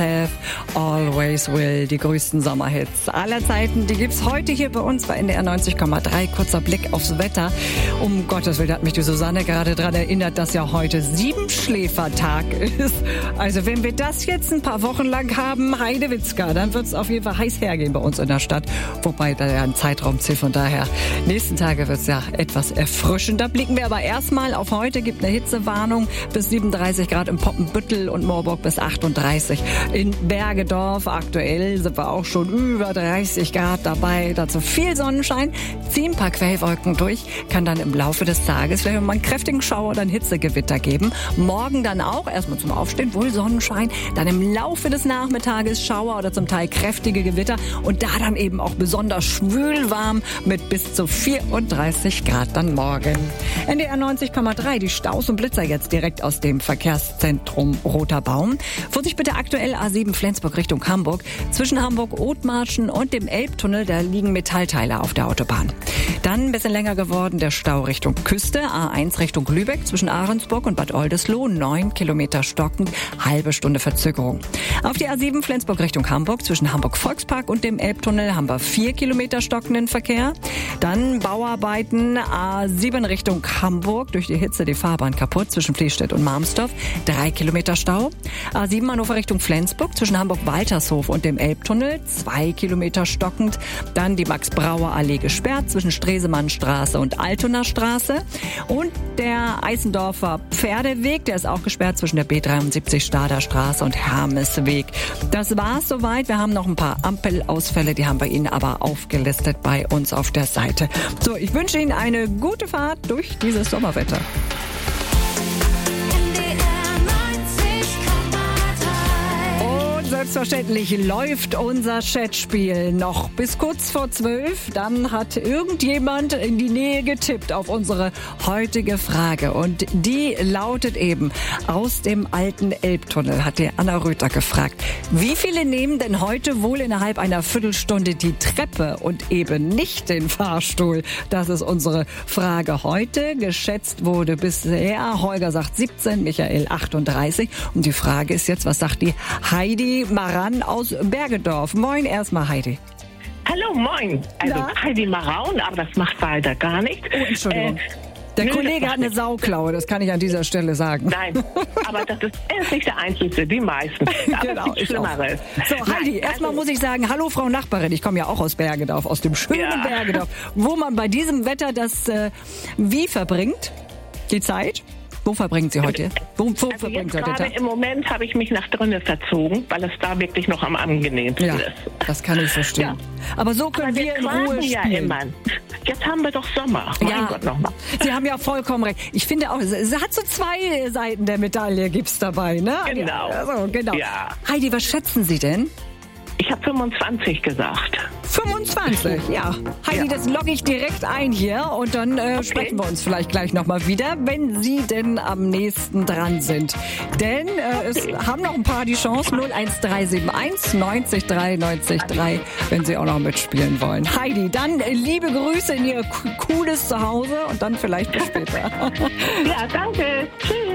Always Will, die größten Sommerhits aller Zeiten, die gibt's heute hier bei uns bei NDR 90,3. Kurzer Blick aufs Wetter. Um Gottes Willen hat mich die Susanne gerade daran erinnert, dass ja heute Siebenschläfertag ist. Also wenn wir das jetzt ein paar Wochen lang haben, Heidewitzka, dann wird's auf jeden Fall heiß hergehen bei uns in der Stadt. Wobei da ja ein Zeitraum zählt, von daher nächsten Tage wird's ja etwas erfrischender. Blicken wir aber erstmal auf heute, gibt eine Hitzewarnung bis 37 Grad im Poppenbüttel und Moorburg bis 38. In Bergedorf aktuell sind wir auch schon über 30 Grad dabei. Dazu viel Sonnenschein, ziehen ein paar Quellwolken durch, kann dann im Laufe des Tages vielleicht mal einen kräftigen Schauer oder ein Hitzegewitter geben. Morgen dann auch, erstmal zum Aufstehen, wohl Sonnenschein, dann im Laufe des Nachmittages Schauer oder zum Teil kräftige Gewitter und da dann eben auch besonders schwülwarm mit bis zu 34 Grad dann morgen. NDR 90,3, die Staus und Blitzer jetzt direkt aus dem Verkehrszentrum Roter Baum. Vorsicht bitte aktuell A7 Flensburg Richtung Hamburg. Zwischen Hamburg-Othmarschen und dem Elbtunnel, da liegen Metallteile auf der Autobahn. Dann ein bisschen länger geworden der Stau Richtung Küste. A1 Richtung Lübeck zwischen Ahrensburg und Bad Oldesloe. 9 Kilometer stockend, halbe Stunde Verzögerung. Auf die A7 Flensburg Richtung Hamburg zwischen Hamburg-Volkspark und dem Elbtunnel haben wir 4 Kilometer stockenden Verkehr. Dann Bauarbeiten A7 Richtung Hamburg. Durch die Hitze die Fahrbahn kaputt zwischen Fließstedt und Marmsdorf. 3 Kilometer Stau. A7 Hannover Richtung Flensburg zwischen Hamburg-Waltershof und dem Elbtunnel. 2 Kilometer stockend. Dann die Max-Brauer-Allee gesperrt zwischen Stresemannstraße und Altoner Straße. Und der Eisendorfer Pferdeweg, der ist auch gesperrt zwischen der B73 Stader Straße und Hermesweg. Das war's soweit. Wir haben noch ein paar Ampelausfälle, die haben wir Ihnen aber aufgelistet bei uns auf der Seite. So, ich wünsche Ihnen eine gute Fahrt durch dieses Sommerwetter. Selbstverständlich läuft unser Chatspiel noch bis kurz vor 12. Dann hat irgendjemand in die Nähe getippt auf unsere heutige Frage. Und die lautet eben, aus dem alten Elbtunnel hat die Anna Röther gefragt, wie viele nehmen denn heute wohl innerhalb einer Viertelstunde die Treppe und eben nicht den Fahrstuhl? Das ist unsere Frage heute. Geschätzt wurde bisher, Holger sagt 17, Michael 38. Und die Frage ist jetzt, was sagt die Heidi Maran aus Bergedorf? Moin erstmal, Heidi. Hallo, moin. Also Heidi Maraun, aber das macht leider gar nichts. Oh, Entschuldigung. Der Kollege hat eine Sauklaue, das kann ich an dieser Stelle sagen. Nein, aber das ist nicht der Einzige, die meisten. Aber genau, es Schlimmeres. So, Heidi, erstmal muss ich sagen, hallo Frau Nachbarin, ich komme ja auch aus Bergedorf, aus dem schönen Bergedorf, wo man bei diesem Wetter das wie verbringt, die Zeit? Wo verbringen Sie heute? Wo verbringt Sie heute? Gerade im Moment habe ich mich nach drinnen verzogen, weil es da wirklich noch am angenehmsten ist. Das kann ich verstehen. Ja. Aber so können wir in Ruhe spielen. Ja, immer. Jetzt haben wir doch Sommer. Mein Gott, noch mal. Sie haben ja vollkommen recht. Ich finde auch, es hat so zwei Seiten der Medaille gibt's dabei, ne? Genau. Also, genau. Ja. Heidi, was schätzen Sie denn? Ich habe 25 gesagt. 25, ja. Heidi, das logge ich direkt ein hier und dann sprechen wir uns vielleicht gleich nochmal wieder, wenn Sie denn am nächsten dran sind. Denn es haben noch ein paar die Chance, 01371 90 3 90 3, wenn Sie auch noch mitspielen wollen. Heidi, dann liebe Grüße in Ihr cooles Zuhause und dann vielleicht bis später. Ja, danke. Tschüss.